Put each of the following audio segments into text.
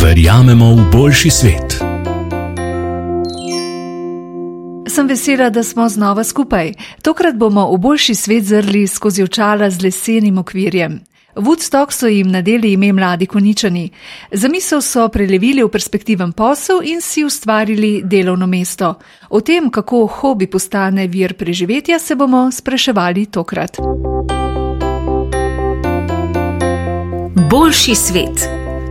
Verjamemo v boljši svet. Sem vesela, da smo znova skupaj. Tokrat bomo v boljši svet zrli skozi očala z lesenim okvirjem. Woodstock so jim nadeli ime Mladi Konjičani. Zamisel so prelevili v perspektiven posel in si ustvarili delovno mesto. O tem, kako hobi postane vir preživetja, se bomo spraševali tokrat. Boljši svet.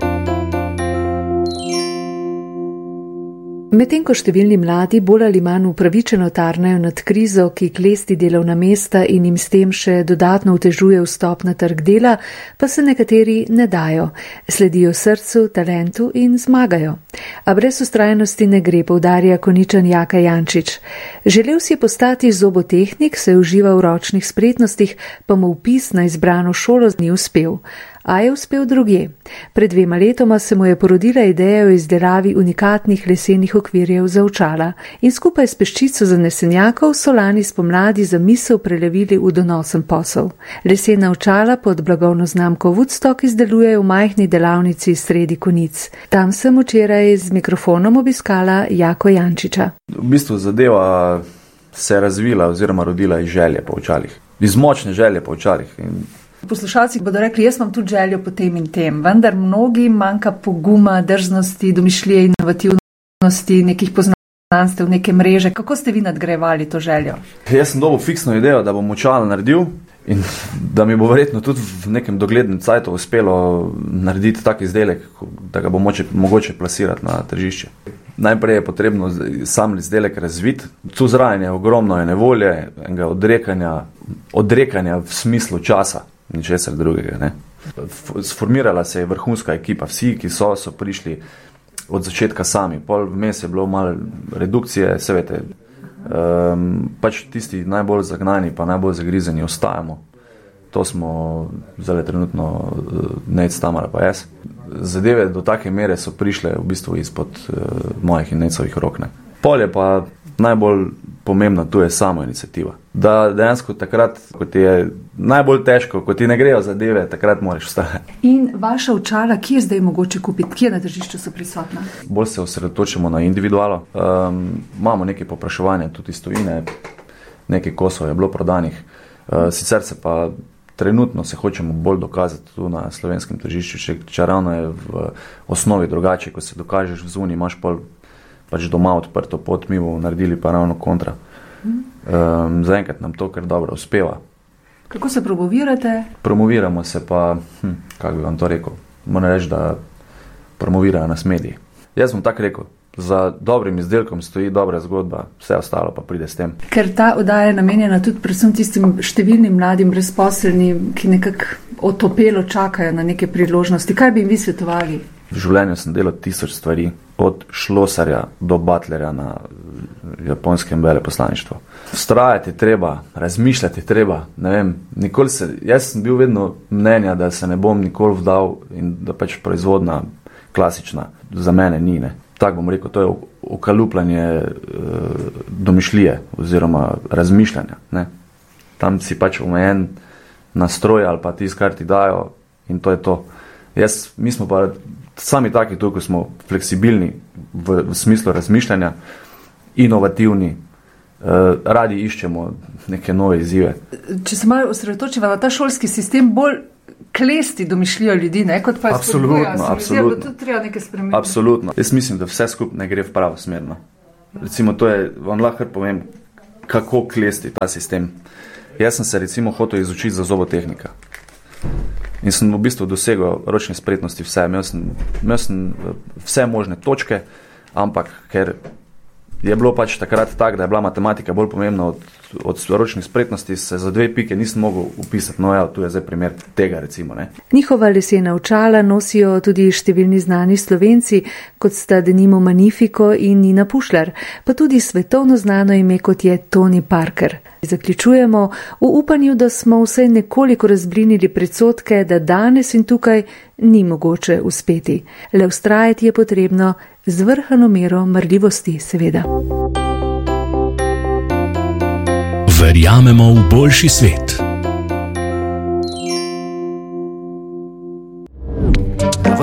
Medtem ko številni mladi bolj ali manj upravičeno tarnajo nad krizo, ki klesti delovna mesta in jim s tem še dodatno otežuje vstop na trg dela, pa se nekateri ne dajo, sledijo srcu, talentu in zmagajo. A brez vztrajnosti ne gre, poudarja Konjičan Jaka Jančič. Želel si je postati zobotehnik, se uživa v ročnih spretnostih, pa mu vpis na izbrano šolo ni uspel. A je uspel drugje. Pred 2 letoma se mu je porodila ideja o izdelavi unikatnih lesenih okvirjev za očala in skupaj s peščico zanesenjakov so lani spomladi zamisel prelevili v donosen posel. Lesena očala pod blagovno znamko Woodstock izdelujejo v majhni delavnici sredi Konjic. Tam sem včeraj z mikrofonom obiskala Jako Jančiča. V bistvu zadeva se je razvila oziroma rodila iz želje po očalih. Iz močne želje po očalih. Poslušalci bodo rekli, jaz imam tudi željo po tem in tem, vendar mnogi manjka poguma, drznosti, domišljije, inovativnosti, nekih poznanstev, neke mreže. Kako ste vi nadgrajevali to željo? Jaz sem dobil fiksno idejo, da bom očala naredil in da mi bo verjetno tudi v nekem doglednem cajtu uspelo narediti tak izdelek, da ga bo mogoče plasirati na tržišče. Najprej je potrebno sam izdelek razviti. Tu zraven je ogromno nevolje, enega odrekanja v smislu časa. Ničesar drugega, ne. Sformirala se je vrhunska ekipa, vsi, ki so prišli od začetka sami. Pol vmes je bilo malo redukcije, se veste, pač tisti najbolj zagnani pa najbolj zagrizeni ostajamo. To smo zdaj trenutno Nec, Tamara pa jaz. Zadeve do take mere so prišle v bistvu izpod mojih in Necovih rok, ne. Pol je pa najbolj pomembna tu je sama iniciativa. Da dejansko takrat, ko ti je najbolj težko, ko ti ne grejo zadeve, takrat moraš vstajati. In vaša očala, kje je zdaj mogoče kupiti? Kje na tržišču so prisotna? Bolj se osredotočimo na individualo. Imamo nekaj povpraševanja tudi iz tujine, nekaj kosov je bilo prodanih. Sicer se pa trenutno se hočemo bolj dokazati tu na slovenskem tržišču, če ravno je v osnovi drugače, ko se dokažeš v zunji, imaš pač doma odprto pot, mi bomo naredili pa ravno kontra. Zaenkrat nam to kar dobro uspeva. Kako se promovirate? Promoviramo se pa, kako bi vam to rekel, moram reči, da promovirajo nas mediji. Jaz bom tako rekel, za dobrim izdelkom stoji dobra zgodba, vse ostalo pa pride s tem. Ker ta oddaja je namenjena tudi predvsem tistim številnim mladim brezposelnim, ki nekako otopelo čakajo na neke priložnosti. Kaj bi jim vi svetovali? V življenju sem delal 1000 stvari, od šlosarja do butlerja na japonskem veleposlaništvu. Vztrajati treba, razmišljati treba, ne vem, jaz sem bil vedno mnenja, da se ne bom nikoli vdal in da pač proizvodna klasična za mene ni, ne. Tako bom rekel, to je ukalupljanje domišljije oziroma razmišljanja, ne. Tam si pač omejen nastroj ali pa tisto, kar ti dajo in to je to. Mi smo pa sami taki tu, ko smo fleksibilni v smislu razmišljanja, inovativni, radi iščemo neke nove izzive. Če se malo osredotočiva na ta šolski sistem, bolj klesti domišljijo ljudi, ne, kot pa je spodbuja. Absolutno. Tu treba nekaj spremeniti. Absolutno. Jaz mislim, da vse skupaj ne gre v pravo smer. Recimo, to je, vam lahko povem, kako klesti ta sistem. Jaz sem se recimo hotel izučiti za zobotehnika. In sem v bistvu dosegel ročne spretnosti vse. Imel sem vse možne točke, ampak ker je bilo pač takrat tak, da je bila matematika bolj pomembna od ročnih spretnosti, se za 2 pike nisem mogel upisati. No ja, tu je zdaj primer tega recimo, ne. Njihova lesena očala nosijo tudi številni znani Slovenci, kot sta denimo Magnifico in Nina Pušlar, pa tudi svetovno znano ime, kot je Tony Parker. Zaključujemo v upanju, da smo vsaj nekoliko razblinili predsodke, da danes in tukaj ni mogoče uspeti. Le vztrajati je potrebno z vrhano mero marljivosti, seveda. Verjamemo v boljši svet.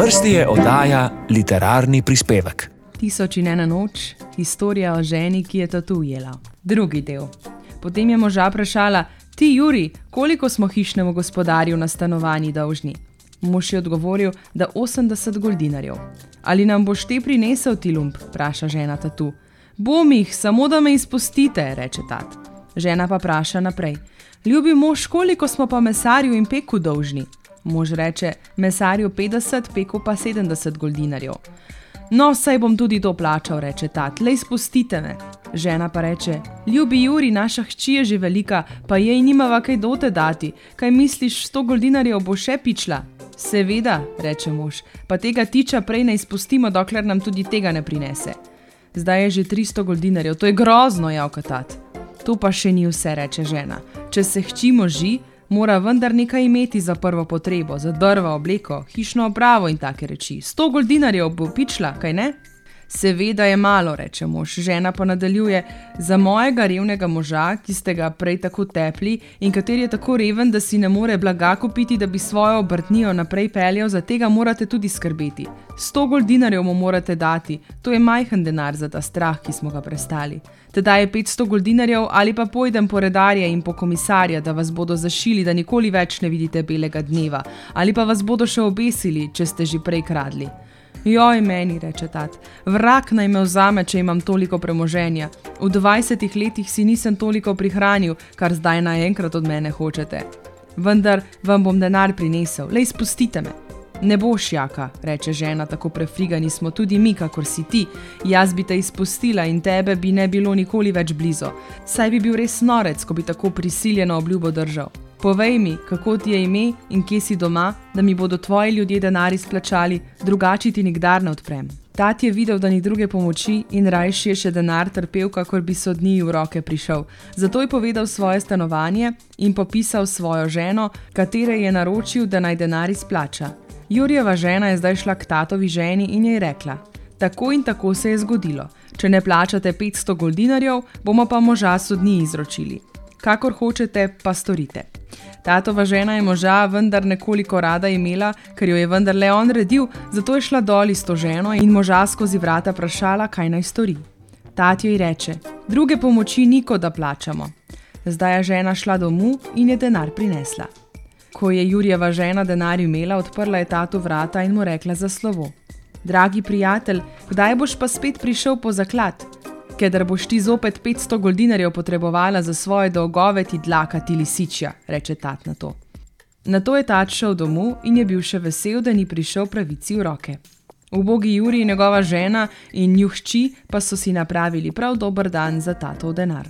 vrsti je oddaja Literarni prispevek. 1001 noč, historija o ženi, ki je tatu ujela. Drugi del. Potem je moža vprašala: ti, Juri, koliko smo hišnemu gospodarju na stanovanji dolžni? Mož je odgovoril, da 80 goldinarjev. Ali nam boš te prinesel, ti lump? Vpraša žena tatu. Bom jih, samo da me izpustite, reče tat. Žena pa vpraša naprej: ljubi mož, koliko smo pa mesarju in peku dolžni? Mož reče: mesarju 50, peku pa 70 goldinarjev. No, saj bom tudi to plačal, reče tat, le izpustite me. Žena pa reče: ljubi Juri, naša hči je že velika, pa jej nimava kaj dote dati. Kaj misliš, 100 goldinarjev bo še pičla? Seveda, reče mož, pa tega tiča prej ne izpustimo, dokler nam tudi tega ne prinese. Zdaj je že 300 goldinarjev, to je grozno, javka tat. To pa še ni vse, reče žena. Če se hči moži, mora vendar nekaj imeti za prvo potrebo, za drva, obleko, hišno opravo in take reči. 100 goldinarjev bo pičla, kaj ne? Seveda je malo, reče mož. Žena pa nadaljuje: za mojega revnega moža, ki ste ga prej tako tepli in kateri je tako reven, da si ne more blaga kupiti, da bi svojo obrtnijo naprej peljal, za tega morate tudi skrbeti. 100 goldinarjev mu morate dati, to je majhen denar za ta strah, ki smo ga prestali. Teda je 500 goldinarjev ali pa pojdem po redarje in po komisarja, da vas bodo zašili, da nikoli več ne vidite belega dneva, ali pa vas bodo še obesili, če ste že prej kradli. Joj meni, reče tat, vrag naj me vzame, če imam toliko premoženja. V 20 letih si nisem toliko prihranil, kar zdaj naenkrat od mene hočete. Vendar vam bom denar prinesel, le izpustite me. Ne boš, jaka, reče žena, tako prefrigani smo tudi mi, kakor si ti. Jaz bi te izpustila in tebe bi ne bilo nikoli več blizu. Saj bi bil res norec, ko bi tako prisiljeno obljubo držal. Povej mi, kako ti je ime in kje si doma, da mi bodo tvoji ljudje denar izplačali, drugače ti nikdar ne odprem. Tat je videl, da ni druge pomoči in rajši je še denar trpel, kakor bi sodniji v roke prišel. Zato je povedal svoje stanovanje in popisal svojo ženo, katere je naročil, da naj denar izplača. Jurijeva žena je zdaj šla k tatovi ženi in jej rekla: tako in tako se je zgodilo. Če ne plačate 500 goldinarjev, bomo pa moža sodniji izročili. Kakor hočete, pa storite. Tatova žena je moža vendar nekoliko rada imela, ker jo je vendar le on redil, zato je šla doli s to ženo in moža skozi vrata vprašala, kaj naj stori. Tat jej reče: druge pomoči niko, da plačamo. Zdaj je žena šla domov in je denar prinesla. Ko je Jurijeva žena denar imela, odprla je tatu vrata in mu rekla za slovo: dragi prijatelj, kdaj boš pa spet prišel po zaklad? Kedar boš ti zopet 500 goldinarjev potrebovala za svoje dolgove, ti dlaka ti lisičja, reče tat na to. Nato je tat šel domov in je bil še vesel, da ni prišel pravici v roke. Ubogi Jurij, njegova žena in nju hči pa so si napravili prav dober dan za tatov denar.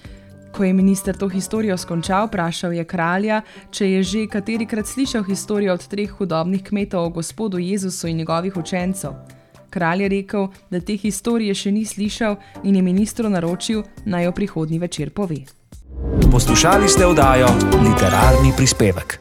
Ko je minister to historijo skončal, vprašal je kralja, če je že katerikrat slišal historijo od 3 hudobnih kmetov o gospodu Jezusu in njegovih učencev. Kralj je rekel, da te historije še ni slišal in je ministru naročil, naj jo prihodnji večer pove. Poslušali ste oddajo Literarni prispevek.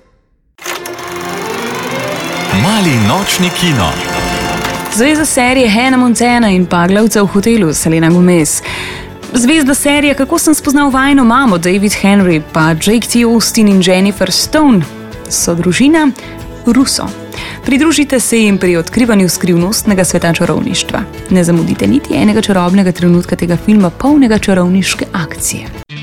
Mali nočni kino. Zvezda serije Hannah Montana in Paglavca v hotelu Selena Gomez. Zvezda serije Kako sem spoznal vajino mamo David Henry pa Jake T. Austin in Jennifer Stone so družina Russo. Pridružite se jim pri odkrivanju skrivnostnega sveta čarovništva. Ne zamudite niti enega čarobnega trenutka tega filma, polnega čarovniške akcije.